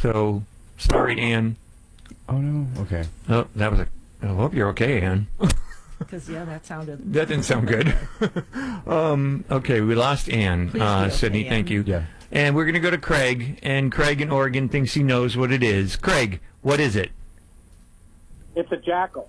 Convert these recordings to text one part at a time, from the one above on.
So, sorry, Ann. Oh, no? Okay. Oh, that was I hope you're okay, Ann. Because, that sounded... That didn't sound good. Okay, we lost Ann. Sydney, okay, thank Ann. you. Yeah. And we're going to go to Craig, and Craig in Oregon thinks he knows what it is. Craig, what is it? It's a jackal.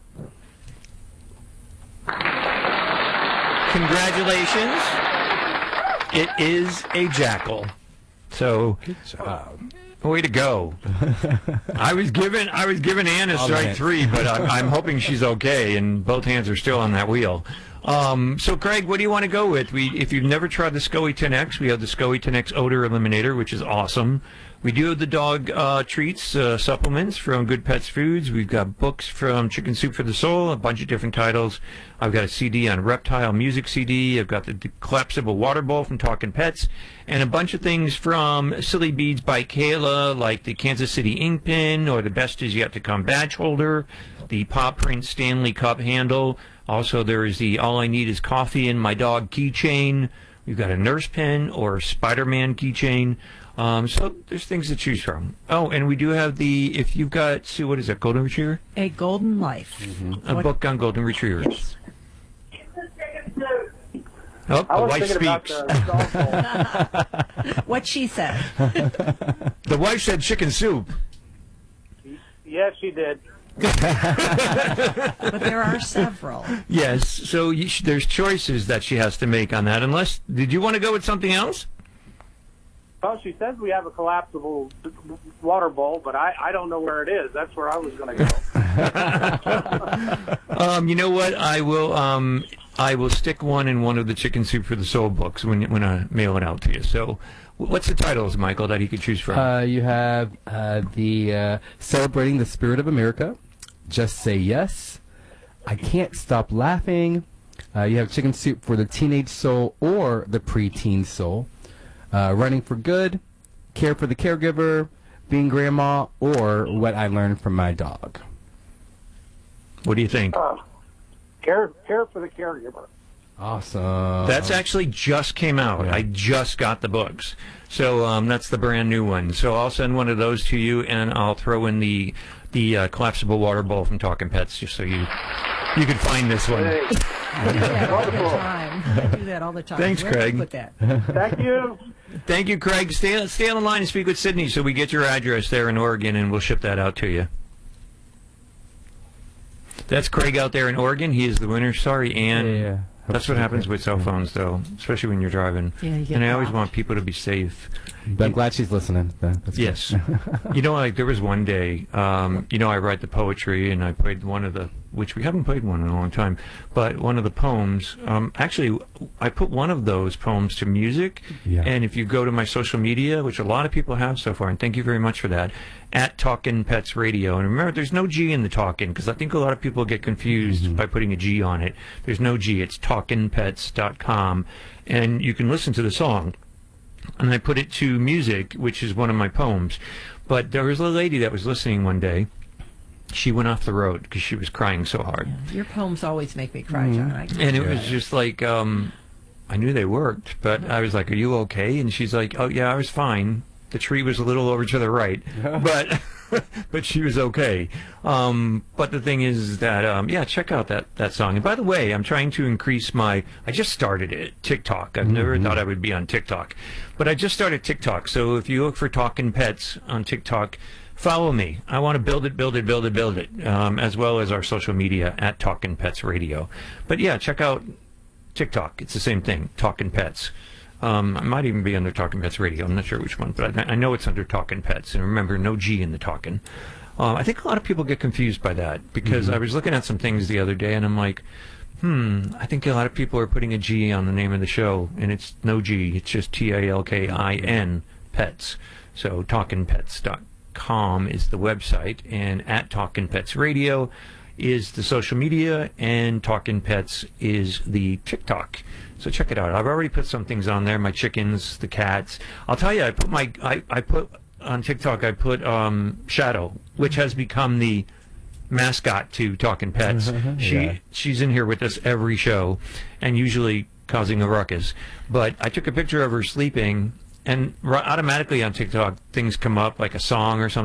Congratulations. It is a jackal. So, Good job. way to go. I was giving Ann a strike man. 3, but I'm hoping she's okay, and both hands are still on that wheel. So, Craig, what do you want to go with? If you've never tried the SCOE 10X, we have the SCOE 10X Odor Eliminator, which is awesome. We do have the dog treats, supplements from Good Pets Foods. We've got books from Chicken Soup for the Soul, a bunch of different titles. I've got a CD on reptile music CD. I've got the collapsible water bowl from Talkin' Pets, and a bunch of things from Silly Beads by Kayla, like the Kansas City ink pen or the Best Is Yet to Come badge holder, the Paw Print Stanley Cup handle. Also, there is the All I Need Is Coffee and My Dog keychain. We've got a nurse pen or Spider-Man keychain. So there's things to choose from. Oh, and we do have if you've got, Sue, what is it, Golden Retriever? A Golden Life. A book on Golden Retrievers. Oh, I the was wife thinking about speaks. the dog bowl. What she said. The wife said chicken soup. Yes, she did. But there are several. Yes, so there's choices that she has to make on that. Unless, did you want to go with something else? Well, she says we have a collapsible water bowl, but I don't know where it is. That's where I was going to go. You know what? I will stick one in one of the Chicken Soup for the Soul books when I mail it out to you. So, what's the titles, Michael, that he could choose from? You have the Celebrating the Spirit of America, Just Say Yes, I Can't Stop Laughing. You have Chicken Soup for the Teenage Soul or the Preteen Soul. Running for Good, Care for the Caregiver, Being Grandma, or What I Learned from My Dog. What do you think? Care for the caregiver. Awesome. That's actually just came out. Yeah. I just got the books. So that's the brand new one. So I'll send one of those to you, and I'll throw in the collapsible water bowl from Talkin' Pets, just so you can find this one. Hey, I do that all the time. I do that all the time. Thanks, Where do I Craig. put that? thank you. Thank you, Craig. Stay on the line and speak with Sydney so we get your address there in Oregon, and we'll ship that out to you. That's Craig out there in Oregon. He is the winner. Sorry, Ann. Yeah. That's what happens with cell phones, though, especially when you're driving. Yeah, you get and I always blocked. want people to be safe. But I'm glad she's listening. That's Yes. good. You know, like there was one day, I write the poetry, and I played one of the, which we haven't played one in a long time, but one of the poems, actually, I put one of those poems to music, Yeah. and if you go to my social media, which a lot of people have so far, and thank you very much for that, at Talkin' Pets Radio, and remember, there's no G in the Talkin', because I think a lot of people get confused by putting a G on it. There's no G, it's talkinpets.com, and you can listen to the song. And I put it to music, which is one of my poems. But there was a lady that was listening one day. She went off the road because she was crying so hard. Your poems always make me cry, John. And it was just like, I knew they worked, but I was like, are you okay? And she's like, oh, yeah, I was fine. The tree was a little over to the right, but she was okay. But the thing is that, check out that song. And by the way, I'm trying to increase I just started it, TikTok. I've never thought I would be on TikTok, but I just started TikTok. So if you look for Talkin' Pets on TikTok, follow me. I want to build it, as well as our social media at Talkin' Pets Radio. But yeah, check out TikTok. It's the same thing, Talkin' Pets. I might even be under Talkin' Pets Radio. I'm not sure which one, but I know it's under Talkin' Pets. And remember, no G in the Talkin'. I think a lot of people get confused by that because I was looking at some things the other day, and I'm like, I think a lot of people are putting a G on the name of the show, and it's no G. It's just TALKIN Pets. So talkinpets.com is the website, and at Talkin' Pets Radio is the social media, and Talkin' Pets is the TikTok. So check it out. I've already put some things on there. My chickens, the cats. I'll tell you, I put on TikTok. I put Shadow, which has become the mascot to Talkin' Pets. She's in here with us every show, and usually causing a ruckus. But I took a picture of her sleeping, and automatically on TikTok things come up like a song or something.